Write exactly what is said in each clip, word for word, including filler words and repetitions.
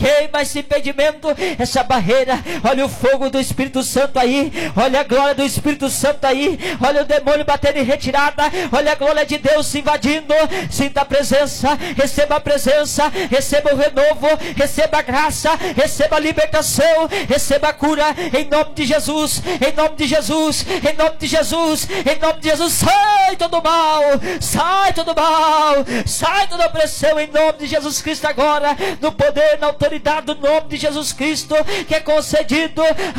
queima esse impedimento, essa barreira. Olha o fogo do Espírito Santo aí, olha a glória do Espírito Santo aí, olha o demônio batendo em retirada, olha a glória de Deus se invadindo. Sinta a presença, receba a presença, receba o renovo, receba a graça, receba a libertação, receba a cura, em nome de Jesus, em nome de Jesus, em nome de Jesus, em nome de Jesus. Sai todo mal, sai todo mal, sai toda opressão, em nome de Jesus Cristo agora, no poder, na autoridade do nome de Jesus Cristo, que é concedido.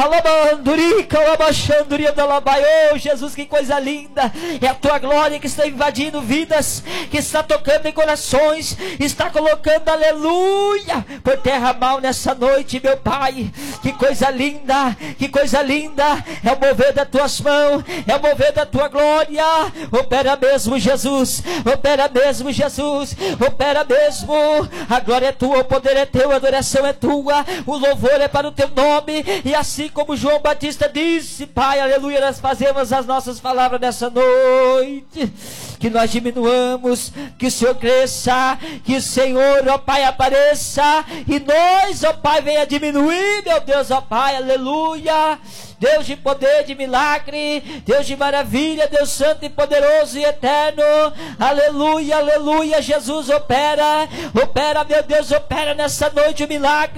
Oh Jesus, que coisa linda, é a tua glória que está invadindo vidas, que está tocando em corações, está colocando aleluia por terra mal nessa noite, meu Pai. Que coisa linda, que coisa linda, é o mover das tuas mãos, é o mover da tua glória. Opera mesmo, Jesus, opera mesmo, Jesus, opera mesmo. A glória é tua, o poder é teu, a adoração é tua, o louvor é para o teu nome. E assim como João Batista disse, Pai, aleluia, nós fazemos as nossas palavras nessa noite, que nós diminuamos, que o Senhor cresça, que o Senhor, ó Pai, apareça, e nós, ó Pai, venha diminuir, meu Deus, ó Pai, aleluia. Deus de poder, de milagre, Deus de maravilha, Deus santo e poderoso e eterno, aleluia, aleluia. Jesus opera, opera, meu Deus, opera nessa noite o milagre.